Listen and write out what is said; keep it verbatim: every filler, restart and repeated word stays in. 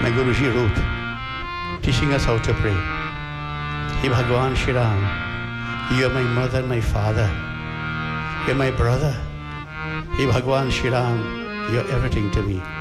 my Guruji Ruth, teaching us how to pray. He Bhagwan Shri Ram, you are my mother and my father. You are my brother. He Bhagwan Shri Ram, you are everything to me.